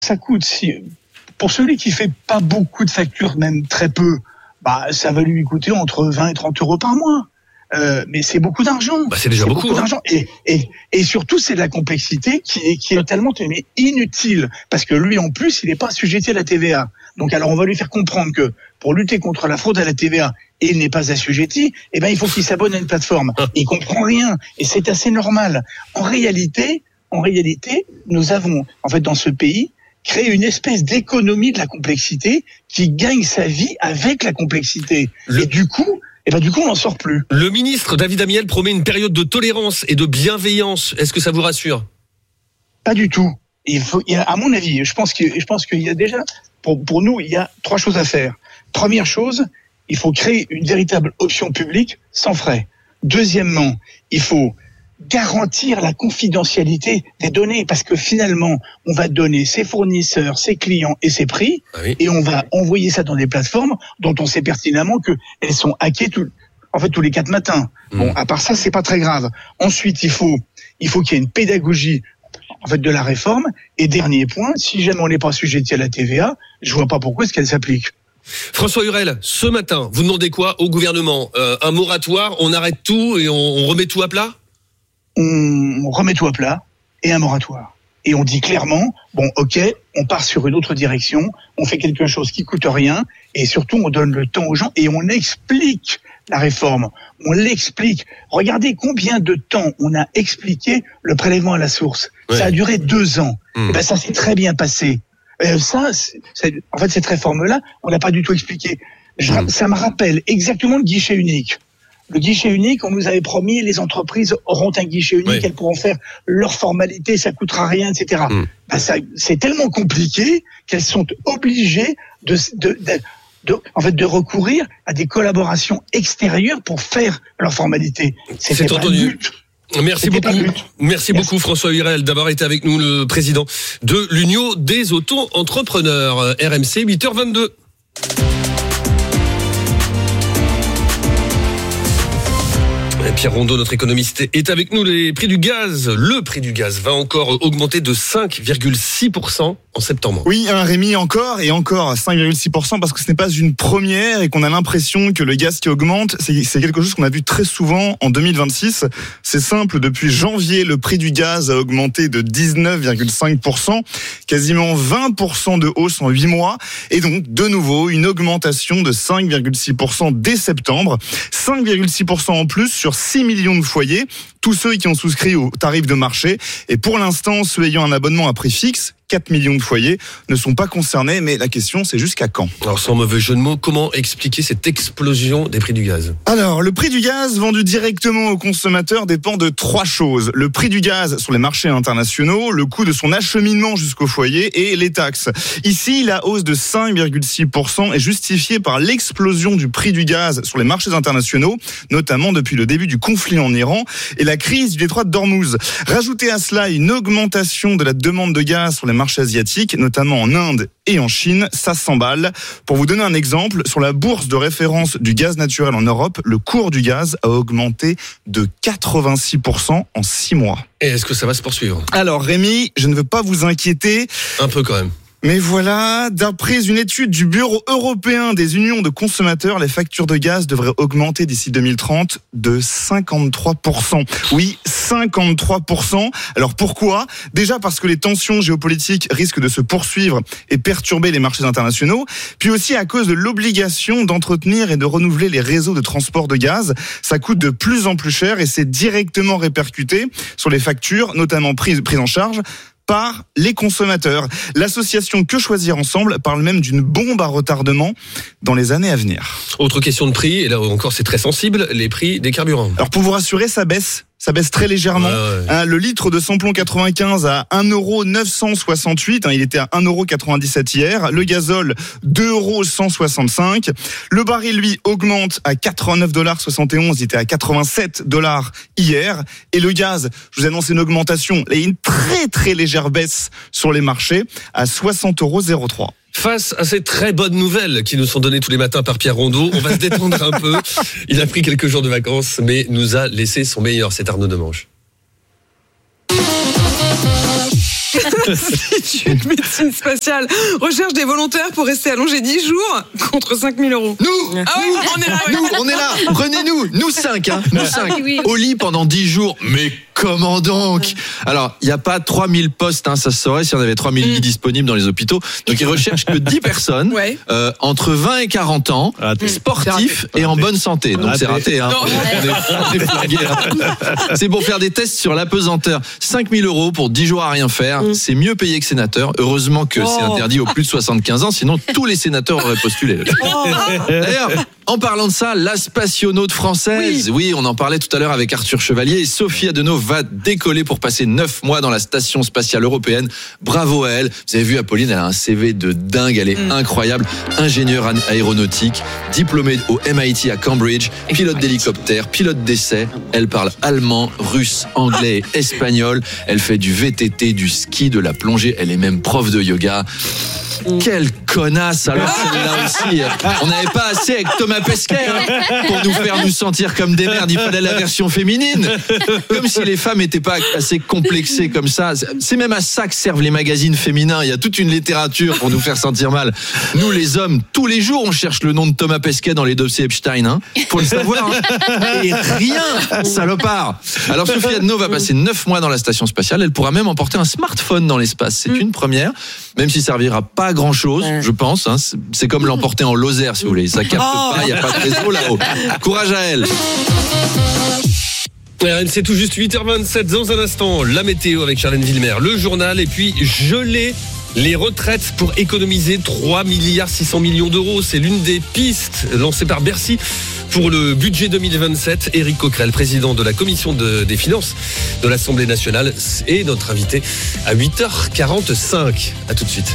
ça coûte, pour celui qui fait pas beaucoup de factures, même très peu, ça va lui coûter entre 20 et 30 euros par mois. Mais c'est beaucoup d'argent. C'est déjà beaucoup d'argent. Et surtout, c'est de la complexité qui est totalement inutile. Parce que lui, en plus, il n'est pas assujetti à la TVA. Donc, alors, on va lui faire comprendre que pour lutter contre la fraude à la TVA, et il n'est pas assujetti, il faut qu'il s'abonne à une plateforme. Il comprend rien. Et c'est assez normal. En réalité, nous avons, en fait, dans ce pays, créé une espèce d'économie de la complexité qui gagne sa vie avec la complexité. Et du coup, on n'en sort plus. Le ministre David Amiel promet une période de tolérance et de bienveillance. Est-ce que ça vous rassure ? Pas du tout. À mon avis, je pense qu'il y a déjà, pour nous, il y a 3 choses à faire. Première chose, il faut créer une véritable option publique sans frais. Deuxièmement, il faut garantir la confidentialité des données, parce que finalement, on va donner ses fournisseurs, ses clients et ses prix, et on va envoyer ça dans des plateformes dont on sait pertinemment qu'elles sont hackées tous les 4 matins. Bon, à part ça, c'est pas très grave. Ensuite, il faut qu'il y ait une pédagogie de la réforme. Et dernier point, si jamais on n'est pas assujetti à la TVA, je vois pas pourquoi est-ce qu'elle s'applique. François Hurel, ce matin, vous demandez quoi au gouvernement ? Un moratoire, on arrête tout et on remet tout à plat ? On remet tout à plat et un moratoire. Et on dit clairement, on part sur une autre direction, on fait quelque chose qui coûte rien, et surtout on donne le temps aux gens et on explique la réforme. On l'explique. Regardez combien de temps on a expliqué le prélèvement à la source. Ouais. Ça a duré 2 ans. Et ça s'est très bien passé. Cette réforme-là, on l'a pas du tout expliqué. Ça me rappelle exactement le guichet unique. Le guichet unique, on nous avait promis, les entreprises auront un guichet unique, elles pourront faire leurs formalités, ça coûtera rien, etc. C'est tellement compliqué qu'elles sont obligées de recourir à des collaborations extérieures pour faire leurs formalités. C'est entendu. Merci beaucoup François Hurel d'avoir été avec nous, le président de l'Union des auto-entrepreneurs. RMC 8h22. Pierre Rondeau, notre économiste, est avec nous. Le prix du gaz va encore augmenter de 5,6% en septembre. Oui, Rémi, encore 5,6%, parce que ce n'est pas une première et qu'on a l'impression que le gaz qui augmente, c'est quelque chose qu'on a vu très souvent en 2026. C'est simple, depuis janvier, le prix du gaz a augmenté de 19,5%, quasiment 20% de hausse en 8 mois, et donc de nouveau une augmentation de 5,6% dès septembre, 5,6% en plus sur 6 millions de foyers, tous ceux qui ont souscrit au tarif de marché. Et pour l'instant, ceux ayant un abonnement à prix fixe, 4 millions de foyers, ne sont pas concernés. Mais la question, c'est jusqu'à quand ? Alors, sans mauvais jeu de mots, comment expliquer cette explosion des prix du gaz ? Alors, le prix du gaz vendu directement aux consommateurs dépend de 3 choses. Le prix du gaz sur les marchés internationaux, le coût de son acheminement jusqu'au foyer et les taxes. Ici, la hausse de 5,6% est justifiée par l'explosion du prix du gaz sur les marchés internationaux, notamment depuis le début du conflit en Iran et la crise du détroit d'Ormuz. Rajoutez à cela une augmentation de la demande de gaz sur les marchés asiatiques, notamment en Inde et en Chine, ça s'emballe. Pour vous donner un exemple, sur la bourse de référence du gaz naturel en Europe, le cours du gaz a augmenté de 86% en 6 mois. Et est-ce que ça va se poursuivre ? Alors Rémi, je ne veux pas vous inquiéter. Un peu quand même. Mais voilà, d'après une étude du Bureau européen des unions de consommateurs, les factures de gaz devraient augmenter d'ici 2030 de 53%. Oui, 53%. Alors pourquoi ? Déjà parce que les tensions géopolitiques risquent de se poursuivre et perturber les marchés internationaux, puis aussi à cause de l'obligation d'entretenir et de renouveler les réseaux de transport de gaz. Ça coûte de plus en plus cher et c'est directement répercuté sur les factures, notamment prises en charge par les consommateurs. L'association Que Choisir Ensemble parle même d'une bombe à retardement dans les années à venir. Autre question de prix, et là encore c'est très sensible, les prix des carburants. Alors pour vous rassurer, ça baisse très légèrement. Le litre de samplon 95 à 1,968 €. Il était à 1,97 € hier. Le gazole, 2,165 €. Le baril, lui, augmente à 89,71 $. Il était à 87 $ hier. Et le gaz, je vous annonce une augmentation. Il y a une très très légère baisse sur les marchés à 60,03 €. Face à ces très bonnes nouvelles qui nous sont données tous les matins par Pierre Rondeau, on va se détendre un peu. Il a pris quelques jours de vacances, mais nous a laissé son meilleur, c'est Arnaud Demange. L'Institut de médecine spatiale recherche des volontaires pour rester allongés 10 jours contre 5 000 €. Nous, on est là. Prenez-nous, nous 5, nous 5. Oui. Au lit pendant 10 jours. Mais comment donc ? Alors, il n'y a pas 3000 postes, ça se saurait si on avait 3000 lits disponibles dans les hôpitaux. Donc, ils recherchent que 10 personnes, entre 20 et 40 ans, sportifs et en bonne santé. Donc, c'est raté, On est flingués, C'est pour faire des tests sur l'apesanteur. 5 000 € pour 10 jours à rien faire. C'est mieux payé que sénateur. Heureusement que c'est interdit aux plus de 75 ans, sinon tous les sénateurs auraient postulé. D'ailleurs, en parlant de ça, la spationaute française, oui, on en parlait tout à l'heure avec Arthur Chevalier, et Sophie Adenau va décoller pour passer 9 mois dans la station spatiale européenne. Bravo à elle. Vous avez vu, Apolline, elle a un CV de dingue, elle est incroyable. Ingénieure aéronautique, diplômée au MIT à Cambridge, pilote d'hélicoptère, pilote d'essai. Elle parle allemand, russe, anglais et espagnol. Elle fait du VTT, du ski, de la plongée. Elle est même prof de yoga. Quelle connasse, alors celle-là aussi. On n'avait pas assez avec Thomas Pesquet pour nous faire nous sentir comme des merdes. Il fallait la version féminine. Comme si les femmes n'étaient pas assez complexées comme ça. C'est même à ça que servent les magazines féminins. Il y a toute une littérature pour nous faire sentir mal. Nous, les hommes, tous les jours, on cherche le nom de Thomas Pesquet dans les dossiers Epstein. Faut le savoir. Et rien, salopard. Alors, Sophie Adenau va passer 9 mois dans la station spatiale. Elle pourra même emporter un smartphone dans l'espace. C'est une première, même s'il ne servira pas à grand-chose, je pense. C'est comme l'emporter en Lozère, si vous voulez. Ça capte pas, il n'y a pas de réseau là-haut. Courage à elle. C'est tout juste 8h27. Dans un instant, la météo avec Charlène Villemer, le journal, et puis geler les retraites pour économiser 3,6 milliards d'euros. C'est l'une des pistes lancées par Bercy pour le budget 2027. Éric Coquerel, président de la commission des finances de l'Assemblée nationale, est notre invité à 8h45. À tout de suite.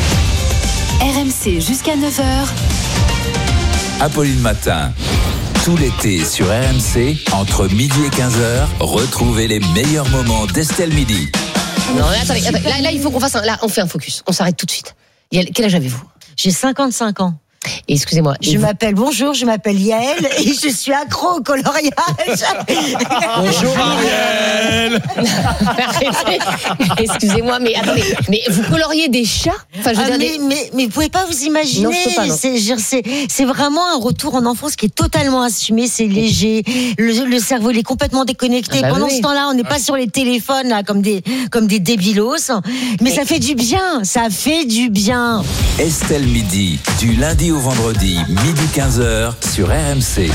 RMC jusqu'à 9h. Apolline Matin. Tout l'été sur RMC, entre midi et 15h, retrouvez les meilleurs moments d'Estelle Midi. Non, attendez. Là, il faut qu'on fasse Là, on fait un focus. On s'arrête tout de suite. Quel âge avez-vous ? J'ai 55 ans. Et excusez-moi. Je m'appelle Yael et je suis accro au coloriage. Bonjour Ariel. Excusez-moi, mais attendez. Mais vous coloriez des chats ? Enfin, mais vous pouvez pas vous imaginer. Non, je peux pas, non. C'est vraiment un retour en enfance qui est totalement assumé. C'est léger. Le cerveau, il est complètement déconnecté. Pendant ce temps-là, on n'est pas sur les téléphones là comme des débilos. Mais ça fait du bien. Ça fait du bien. Estelle Midi, du lundi au vendredi, midi 15h sur RMC.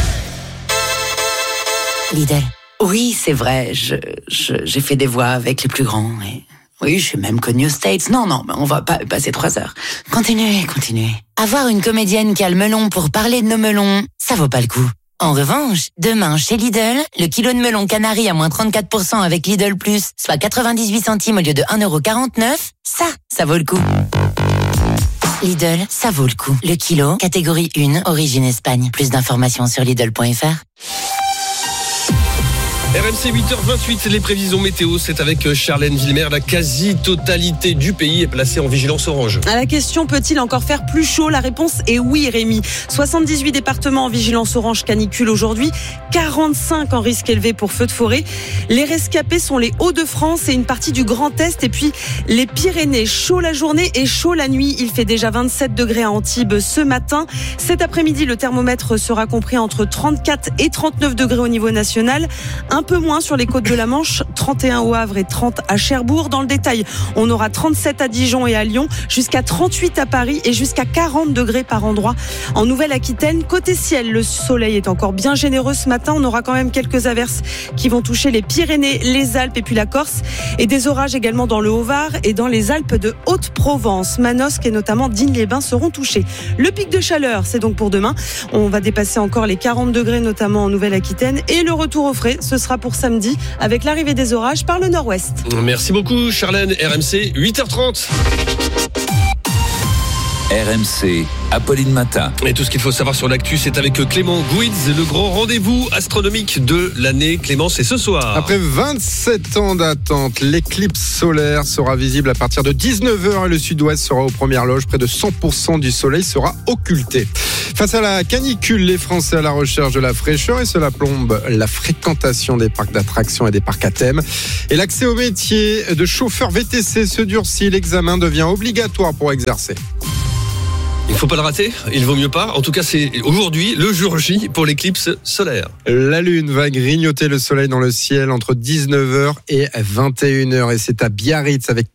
Lidl. Oui, c'est vrai, j'ai fait des voix avec les plus grands. Et oui, je suis même connue aux States. Non, on va pas passer 3 heures. Continuez. Avoir une comédienne qui a le melon pour parler de nos melons, ça vaut pas le coup. En revanche, demain, chez Lidl, le kilo de melon Canary à moins 34% avec Lidl Plus, soit 98 centimes au lieu de 1,49 €, ça vaut le coup. Lidl, ça vaut le coup. Le kilo, catégorie 1, origine Espagne. Plus d'informations sur Lidl.fr. RMC 8h28, les prévisions météo, c'est avec Charlène Villemer. La quasi-totalité du pays est placée en vigilance orange. À la question, peut-il encore faire plus chaud ? La réponse est oui, Rémi. 78 départements en vigilance orange canicule aujourd'hui, 45 en risque élevé pour feux de forêt. Les rescapés sont les Hauts-de-France et une partie du Grand Est, et puis les Pyrénées. Chaud la journée et chaud la nuit. Il fait déjà 27 degrés à Antibes ce matin. Cet après-midi, le thermomètre sera compris entre 34 et 39 degrés au niveau national. Un peu moins sur les côtes de la Manche, 31 au Havre et 30 à Cherbourg. Dans le détail, on aura 37 à Dijon et à Lyon, jusqu'à 38 à Paris et jusqu'à 40 degrés par endroit en Nouvelle-Aquitaine. Côté ciel, le soleil est encore bien généreux ce matin. On aura quand même quelques averses qui vont toucher les Pyrénées, les Alpes et puis la Corse, et des orages également dans le Haut-Var et dans les Alpes de Haute-Provence. Manosque et notamment Digne-les-Bains seront touchés. Le pic de chaleur, c'est donc pour demain. On va dépasser encore les 40 degrés, notamment en Nouvelle-Aquitaine, et le retour au frais, ce sera pour samedi avec l'arrivée des orages par le nord-ouest. Merci beaucoup Charlène. RMC 8h30. RMC, Apolline Matin. Et tout ce qu'il faut savoir sur l'actu, c'est avec Clément Gouids, le grand rendez-vous astronomique de l'année. Clément, c'est ce soir. Après 27 ans d'attente, l'éclipse solaire sera visible à partir de 19h et le sud-ouest sera aux premières loges. Près de 100% du soleil sera occulté. Face à la canicule, les Français à la recherche de la fraîcheur et cela plombe la fréquentation des parcs d'attractions et des parcs à thème. Et l'accès au métier de chauffeur VTC se durcit. L'examen devient obligatoire pour exercer. Il ne faut pas le rater, il vaut mieux pas. En tout cas, c'est aujourd'hui le jour J pour l'éclipse solaire. La Lune va grignoter le soleil dans le ciel entre 19h et 21h. Et c'est à Biarritz, avec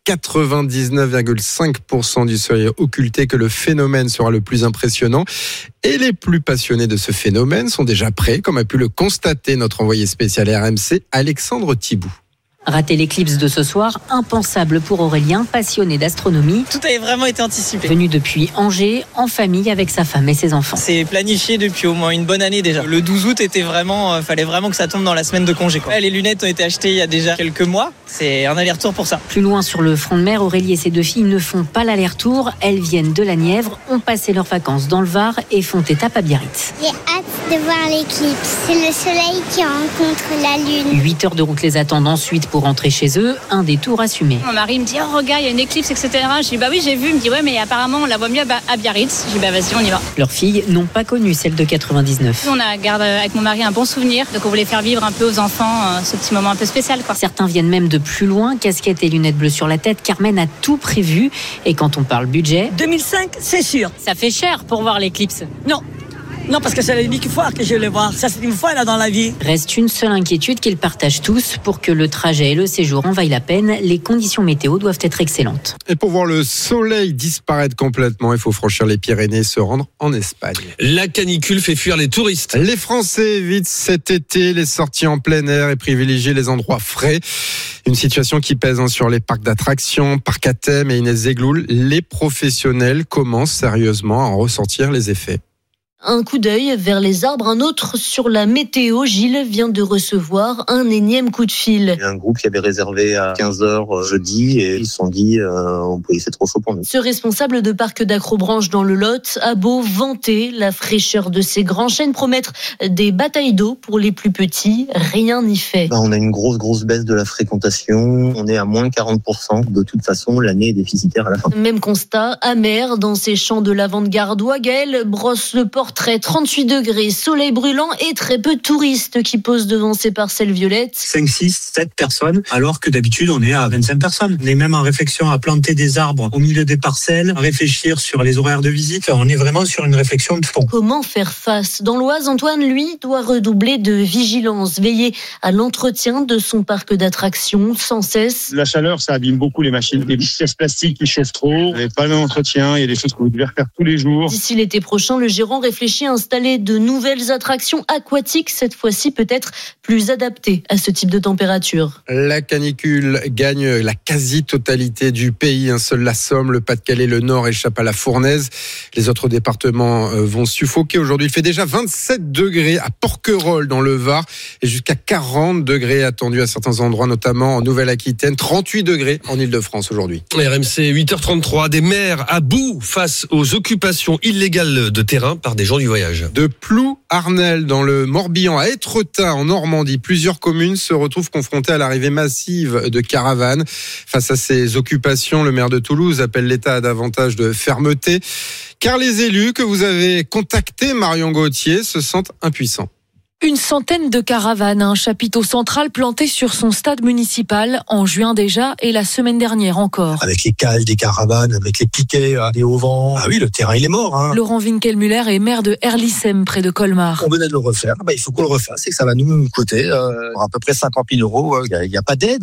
99,5% du soleil occulté, que le phénomène sera le plus impressionnant. Et les plus passionnés de ce phénomène sont déjà prêts, comme a pu le constater notre envoyé spécial RMC, Alexandre Thibout. Rater l'éclipse de ce soir, impensable pour Aurélien, passionné d'astronomie. Tout avait vraiment été anticipé. Venu depuis Angers, en famille avec sa femme et ses enfants. C'est planifié depuis au moins une bonne année déjà. Le 12 août fallait vraiment que ça tombe dans la semaine de congé. Les lunettes ont été achetées il y a déjà quelques mois. C'est un aller-retour pour ça. Plus loin sur le front de mer, Aurélie et ses deux filles ne font pas l'aller-retour. Elles viennent de la Nièvre, ont passé leurs vacances dans le Var et font étape à Biarritz. J'ai hâte de voir l'éclipse. C'est le soleil qui rencontre la lune. 8 heures de route les attendent ensuite pour rentrer chez eux, un détour assumé. Mon mari me dit, oh regarde, il y a une éclipse, etc. Je dis, bah oui, j'ai vu. Il me dit, ouais, mais apparemment, on la voit mieux à Biarritz. Je dis, bah vas-y, on y va. Leurs filles n'ont pas connu celle de 99. On a gardé avec mon mari un bon souvenir. Donc on voulait faire vivre un peu aux enfants ce petit moment un peu spécial, quoi. Certains viennent même de plus loin, casquette et lunettes bleues sur la tête. Carmen a tout prévu. Et quand on parle budget... 2005, c'est sûr. Ça fait cher pour voir l'éclipse. Non, parce que c'est l'unique fois que je vais le voir. Ça, c'est une fois là dans la vie. Reste une seule inquiétude qu'ils partagent tous. Pour que le trajet et le séjour en vaillent la peine, les conditions météo doivent être excellentes. Et pour voir le soleil disparaître complètement, il faut franchir les Pyrénées et se rendre en Espagne. La canicule fait fuir les touristes. Les Français évitent cet été les sorties en plein air et privilégient les endroits frais. Une situation qui pèse sur les parcs d'attractions, parcs à thème et Inès Zegloul. Les professionnels commencent sérieusement à en ressentir les effets. Un coup d'œil vers les arbres, un autre sur la météo. Gilles vient de recevoir un énième coup de fil. Il y a un groupe qui avait réservé à 15h jeudi et ils se sont dit c'est trop chaud pour nous. Ce responsable de parc d'Acrobranche dans le Lot a beau vanter la fraîcheur de ses grands chênes, promettre des batailles d'eau pour les plus petits, rien n'y fait. On a une grosse baisse de la fréquentation. On est à moins 40%. De toute façon, l'année est déficitaire à la fin. Même constat amer dans ces champs de lavande gardois. Gaël brosse le portrait. 38 degrés, soleil brûlant et très peu de touristes qui posent devant ces parcelles violettes. 5, 6, 7 personnes, alors que d'habitude on est à 25 personnes. On est même en réflexion à planter des arbres au milieu des parcelles, à réfléchir sur les horaires de visite. On est vraiment sur une réflexion de fond. Comment faire face ? Dans l'Oise, Antoine, lui, doit redoubler de vigilance, veiller à l'entretien de son parc d'attractions sans cesse. La chaleur, ça abîme beaucoup les machines. Des pièces plastiques qui chauffent trop, et pas le même entretien, il y a des choses que vous devez refaire tous les jours. D'ici l'été prochain, le gérant réfléchit à installer de nouvelles attractions aquatiques, cette fois-ci peut-être plus adaptées à ce type de température. La canicule gagne la quasi-totalité du pays. Seul la Somme, le Pas-de-Calais, le Nord échappent à la fournaise. Les autres départements vont suffoquer. Aujourd'hui, il fait déjà 27 degrés à Porquerolles dans le Var et jusqu'à 40 degrés attendus à certains endroits, notamment en Nouvelle-Aquitaine. 38 degrés en Ile-de-France aujourd'hui. RMC 8h33, des maires à bout face aux occupations illégales de terrain par des gens du voyage. De Plouarnel dans le Morbihan à Étretat en Normandie, plusieurs communes se retrouvent confrontées à l'arrivée massive de caravanes. Face à ces occupations, le maire de Toulouse appelle l'État à davantage de fermeté, car les élus que vous avez contactés, Marion Gauthier, se sentent impuissants. Une centaine de caravanes, un chapiteau central planté sur son stade municipal en juin déjà et la semaine dernière encore. Avec les cales des caravanes, avec les piquets, des auvents. Ah oui, le terrain il est mort. Laurent Winkelmuller est maire de Herlissem près de Colmar. On venait de le refaire, il faut qu'on le refasse et que ça va nous coûter à peu près 50 000 €. Il n'y a pas d'aide,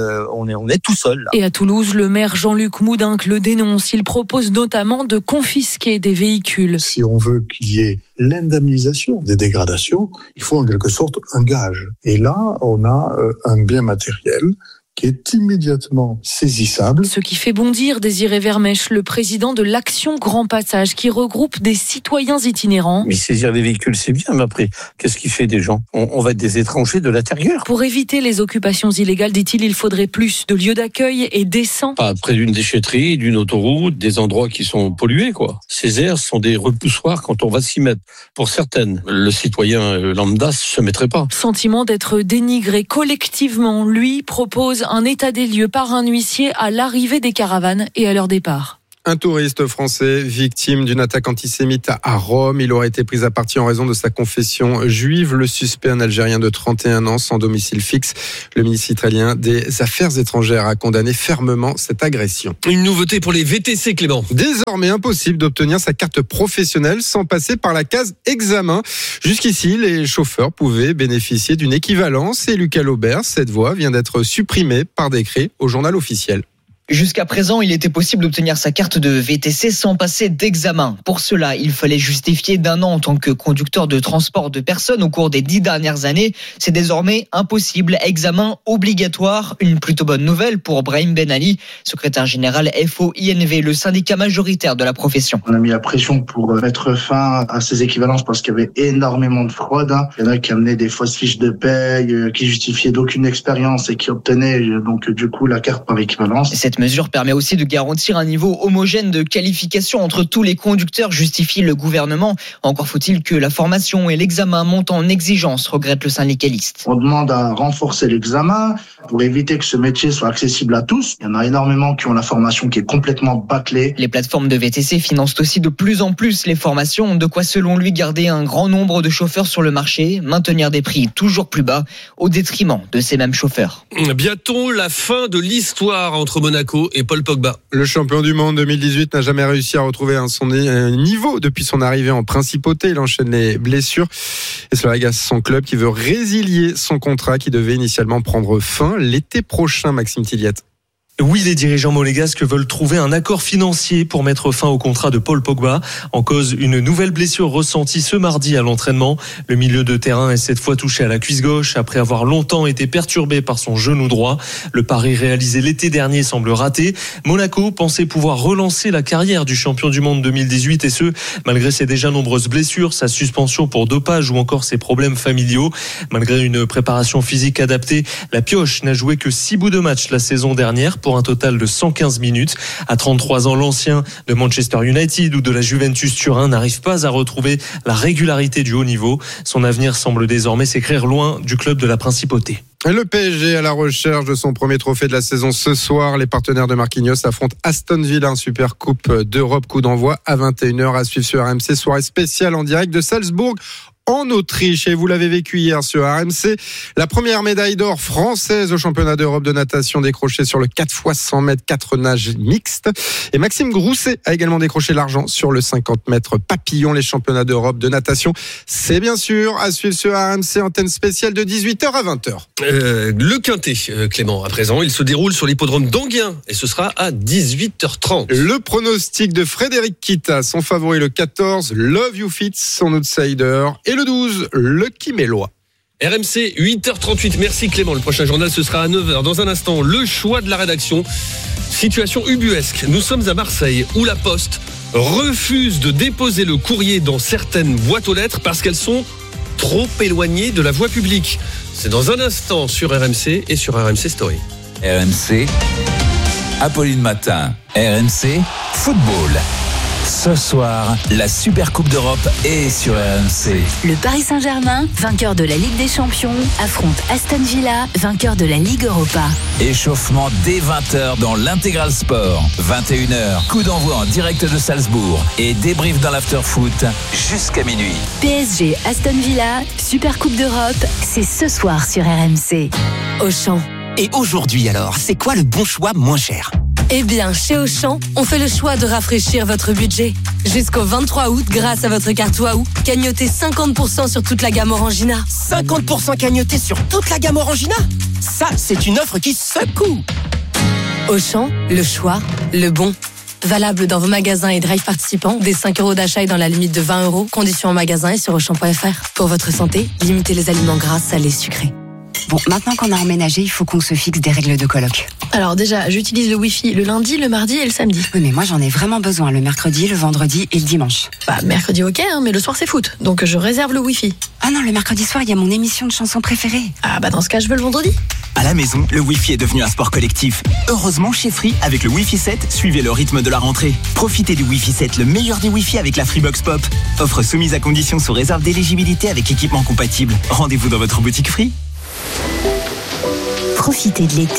on est tout seul. Là. Et à Toulouse, le maire Jean-Luc Moudinque le dénonce. Il propose notamment de confisquer des véhicules. Si on veut qu'il y ait l'indemnisation des dégradations, il faut en quelque sorte un gage. Et là, on a un bien matériel qui est immédiatement saisissable. Ce qui fait bondir Désiré Vermèche, le président de l'Action Grand Passage, qui regroupe des citoyens itinérants. Mais saisir des véhicules, c'est bien, mais après, qu'est-ce qu'il fait des gens ? On va être des étrangers de l'intérieur. Pour éviter les occupations illégales, dit-il, il faudrait plus de lieux d'accueil et décents. Pas près d'une déchetterie, d'une autoroute, des endroits qui sont pollués, quoi. Ces aires sont des repoussoirs quand on va s'y mettre. Pour certaines, le citoyen lambda se mettrait pas. Sentiment d'être dénigré collectivement, lui propose un état des lieux par un huissier à l'arrivée des caravanes et à leur départ. Un touriste français victime d'une attaque antisémite à Rome. Il aurait été pris à partie en raison de sa confession juive. Le suspect, un Algérien de 31 ans, sans domicile fixe. Le ministre italien des Affaires étrangères a condamné fermement cette agression. Une nouveauté pour les VTC, Clément. Désormais impossible d'obtenir sa carte professionnelle sans passer par la case examen. Jusqu'ici, les chauffeurs pouvaient bénéficier d'une équivalence et Lucas Laubert, cette voie vient d'être supprimée par décret au journal officiel. Jusqu'à présent, il était possible d'obtenir sa carte de VTC sans passer d'examen. Pour cela, il fallait justifier d'1 an en tant que conducteur de transport de personnes au cours des 10 dernières années. C'est désormais impossible. Examen obligatoire. Une plutôt bonne nouvelle pour Brahim Ben Ali, secrétaire général FO-INV, le syndicat majoritaire de la profession. On a mis la pression pour mettre fin à ces équivalences parce qu'il y avait énormément de fraude. Il y en a qui amenaient des fausses fiches de paye, qui justifiaient d'aucune expérience et qui obtenaient donc du coup la carte par équivalence. Cette mesure permet aussi de garantir un niveau homogène de qualification entre tous les conducteurs, justifie le gouvernement. Encore faut-il que la formation et l'examen montent en exigence, regrette le syndicaliste. On demande à renforcer l'examen pour éviter que ce métier soit accessible à tous. Il y en a énormément qui ont la formation qui est complètement bâclée. Les plateformes de VTC financent aussi de plus en plus les formations, de quoi selon lui garder un grand nombre de chauffeurs sur le marché, maintenir des prix toujours plus bas au détriment de ces mêmes chauffeurs. Bientôt la fin de l'histoire entre Monaco et Paul Pogba. Le champion du monde 2018 n'a jamais réussi à retrouver son niveau depuis son arrivée en principauté. Il enchaîne les blessures et cela agace son club qui veut résilier son contrat qui devait initialement prendre fin l'été prochain. Maxime Tilliette. Oui, les dirigeants monégasques veulent trouver un accord financier pour mettre fin au contrat de Paul Pogba. En cause, une nouvelle blessure ressentie ce mardi à l'entraînement. Le milieu de terrain est cette fois touché à la cuisse gauche après avoir longtemps été perturbé par son genou droit. Le pari réalisé l'été dernier semble raté. Monaco pensait pouvoir relancer la carrière du champion du monde 2018 et ce, malgré ses déjà nombreuses blessures, sa suspension pour dopage ou encore ses problèmes familiaux. Malgré une préparation physique adaptée, la Pioche n'a joué que 6 bouts de match la saison dernière pour un total de 115 minutes. À 33 ans, l'ancien de Manchester United ou de la Juventus Turin n'arrive pas à retrouver la régularité du haut niveau. Son avenir semble désormais s'écrire loin du club de la Principauté. Le PSG à la recherche de son premier trophée de la saison ce soir. Les partenaires de Marquinhos affrontent Aston Villa en Super Coupe d'Europe. Coup d'envoi à 21h à suivre sur RMC. Soirée spéciale en direct de Salzbourg en Autriche, et vous l'avez vécu hier sur RMC, la première médaille d'or française au championnat d'Europe de natation décrochée sur le 4x100 mètres 4 nages mixtes. Et Maxime Grousset a également décroché l'argent sur le 50 mètres papillon. Les championnats d'Europe de natation, c'est bien sûr à suivre sur RMC, antenne spéciale de 18h à 20h. Le Quintet, Clément, à présent, il se déroule sur l'hippodrome d'Anguien et ce sera à 18h30. Le pronostic de Frédéric Kita, son favori le 14, Love You Fit, son outsider, et le 12, Lucky Mélois. RMC, 8h38. Merci Clément. Le prochain journal, ce sera à 9h. Dans un instant, le choix de la rédaction. Situation ubuesque. Nous sommes à Marseille où la Poste refuse de déposer le courrier dans certaines boîtes aux lettres parce qu'elles sont trop éloignées de la voie publique. C'est dans un instant sur RMC et sur RMC Story. RMC, Apolline Matin. RMC, football. Ce soir, la Super Coupe d'Europe est sur RMC. Le Paris Saint-Germain, vainqueur de la Ligue des Champions, affronte Aston Villa, vainqueur de la Ligue Europa. Échauffement dès 20h dans l'Intégral Sport. 21h, coup d'envoi en direct de Salzbourg et débrief dans l'after-foot jusqu'à minuit. PSG Aston Villa, Super Coupe d'Europe, c'est ce soir sur RMC. Auchan. Et aujourd'hui alors, c'est quoi le bon choix moins cher ? Eh bien, chez Auchan, on fait le choix de rafraîchir votre budget. Jusqu'au 23 août, grâce à votre carte Waouh, cagnotez 50% sur toute la gamme Orangina. 50% cagnoté sur toute la gamme Orangina ? Ça, c'est une offre qui secoue. Auchan, le choix, le bon. Valable dans vos magasins et drive participants, dès 5 € d'achat et dans la limite de 20 €. Conditions en magasin et sur Auchan.fr. Pour votre santé, limitez les aliments gras, salés, sucrés. Bon, maintenant qu'on a emménagé, il faut qu'on se fixe des règles de coloc. Alors déjà, j'utilise le Wi-Fi le lundi, le mardi et le samedi. Oui, mais moi j'en ai vraiment besoin le mercredi, le vendredi et le dimanche. Bah, mercredi ok, mais le soir c'est foot, donc je réserve le Wi-Fi. Ah non, le mercredi soir, il y a mon émission de chansons préférée. Ah bah dans ce cas, je veux le vendredi. À la maison, le Wi-Fi est devenu un sport collectif. Heureusement, chez Free, avec le Wi-Fi 7, suivez le rythme de la rentrée. Profitez du Wi-Fi 7, le meilleur des Wi-Fi avec la Freebox Pop. Offre soumise à condition sous réserve d'éligibilité avec équipement compatible. Rendez-vous dans votre boutique Free. Profitez de l'été